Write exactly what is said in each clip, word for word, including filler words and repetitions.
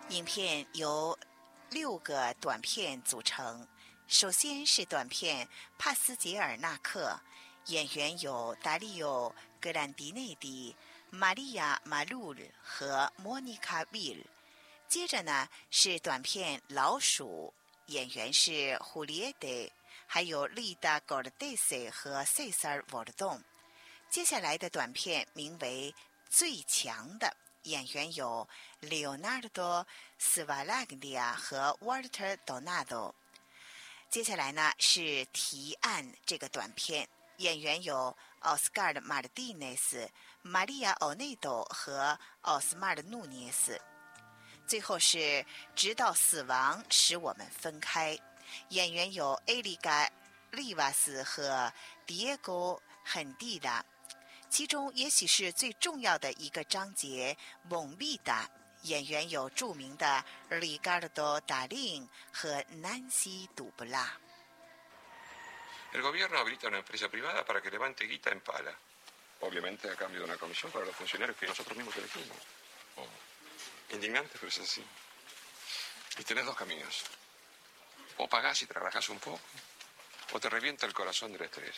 影片由六个短片组成。首先是短片《帕斯捷尔纳克》，演员有达利欧·格兰迪内迪、玛利亚·马路尔和莫妮卡·维尔。接着呢是短片《老鼠》，演员是胡利耶德，还有丽达·戈尔戴斯和塞萨尔·沃尔顿。接下来的短片名为《最强的》，演员有里奥纳尔多·斯瓦拉格利亚和沃尔特·多纳多。接下来呢是提案这个短片，演员有奥斯卡尔·马尔蒂内斯、玛利亚·欧内多和奥斯马尔·努涅斯。最后是直到死亡使我们分开，演员有埃里嘎·利瓦斯和迪耶戈·亨蒂达。其中也许是最重要的一个章节蒙密达，演员有著名的里卡尔多·达林和南希·杜布拉。 El gobierno habilita una empresa privada para que levante guita en pala. Obviamente a cambio de una comisión para los funcionarios que nosotros mismos elegimos. Oh. Indignante, pero es así. Y tenés dos caminos. O pagás y trabajás un poco, o te revienta el corazón del estrés.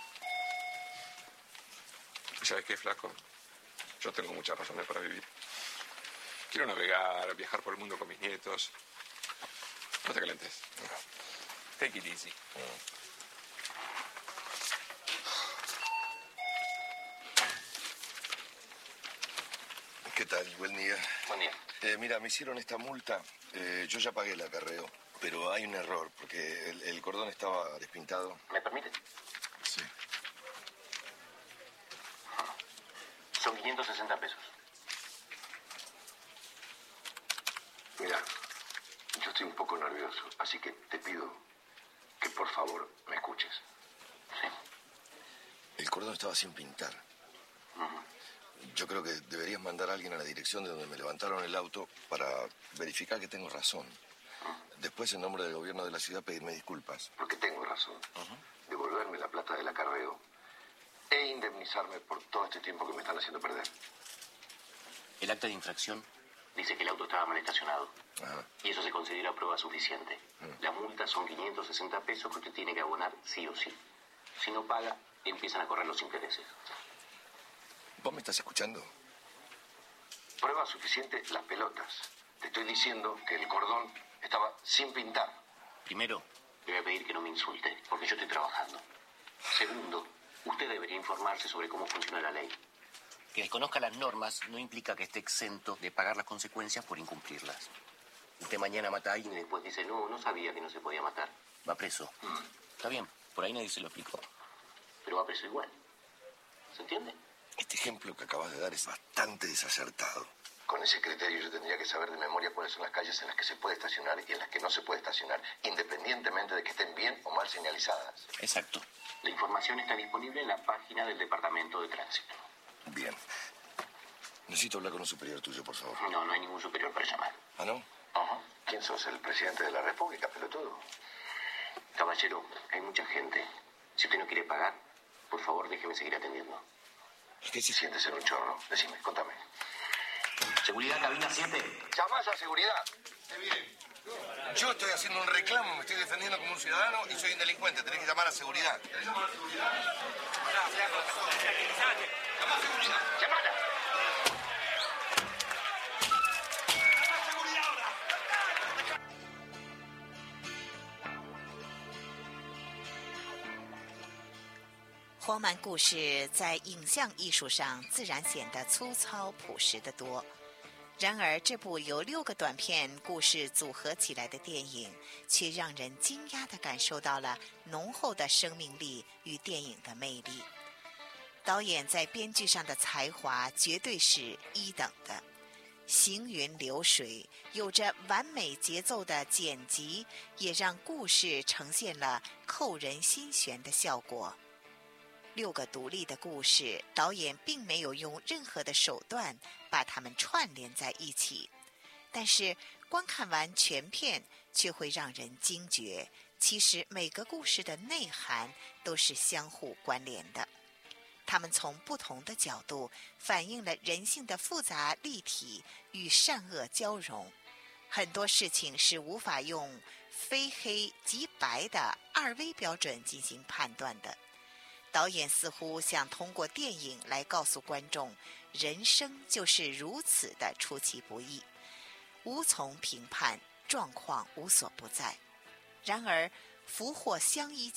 ¿Y sabes qué, flaco? Yo tengo muchas razones para vivir. Quiero navegar, viajar por el mundo con mis nietos. No te calentes. Take it easy. ¿Qué tal? Buen día. Buen día. Eh, mira, me hicieron esta multa. Eh, yo ya pagué el acarreo, pero hay un error, porque el, el cordón estaba despintado. ¿Me permite? Sí. Son quinientos sesenta pesos. Mira, yo estoy un poco nervioso, así que te pido que por favor me escuches. Sí. El cordón estaba sin pintar. Uh-huh. Yo creo que deberías mandar a alguien a la dirección de donde me levantaron el auto para verificar que tengo razón. Uh-huh. Después, en nombre del gobierno de la ciudad, pedirme disculpas. Porque tengo razón. Uh-huh. Devolverme la plata del acarreo e indemnizarme por todo este tiempo que me están haciendo perder. El acta de infracción dice que el auto estaba mal estacionado. Ajá. Y eso se considera prueba suficiente. Uh-huh. La multa son quinientos sesenta pesos que usted tiene que abonar sí o sí. Si no paga, empiezan a correr los intereses. ¿Vos me estás escuchando? Prueba suficiente las pelotas. Te estoy diciendo que el cordón estaba sin pintar. Primero, le voy a pedir que no me insulte, porque yo estoy trabajando. Segundo, usted debería informarse sobre cómo funciona la ley. Que desconozca las normas no implica que esté exento de pagar las consecuencias por incumplirlas. Usted mañana mata a alguien y después dice, no, no sabía que no se podía matar. Va preso. Mm. Está bien, por ahí nadie se lo explicó. Pero va preso igual. ¿Se entiende? Este ejemplo que acabas de dar es bastante desacertado. Con ese criterio yo tendría que saber de memoria cuáles son las calles en las que se puede estacionar y en las que no se puede estacionar, independientemente de que estén bien o mal señalizadas. Exacto. La información está disponible en la página del Departamento de Tránsito. Bien. Necesito hablar con un superior tuyo, por favor. No, no hay ningún superior para llamar. ¿Ah, no? Ajá. ¿Quién sos? ¿El presidente de la República, pelotudo? Caballero, hay mucha gente. Si usted no quiere pagar, por favor déjeme seguir atendiendo. ¿Qué se siente ser un chorro? Decime, contame. Seguridad, cabina siete. ¿Llamás a seguridad? Está bien. Yo estoy haciendo un reclamo, me estoy defendiendo como un ciudadano y soy un delincuente. Tenés que llamar a seguridad. ¿Tenés que llamar a seguridad? ¡Llama a seguridad! ¡Llamala! 《荒蛮故事》在影像艺术上自然显得粗糙朴实得多。然而，这部由六个短片故事组合起来的电影，却让人惊讶地感受到了浓厚的生命力与电影的魅力。导演在编剧上的才华绝对是一等的，行云流水，有着完美节奏的剪辑，也让故事呈现了扣人心弦的效果。六个独立的故事，导演并没有用任何的手段把它们串联在一起，但是观看完全片却会让人惊觉，其实每个故事的内涵都是相互关联的，它们从不同的角度反映了人性的复杂立体与善恶交融， 很多事情是无法用非黑即白的二维标准进行判断的。导演似乎想通过电影来告诉观众，人生就是如此的出其不意，无从评判，状况无所不在。然而福祸相依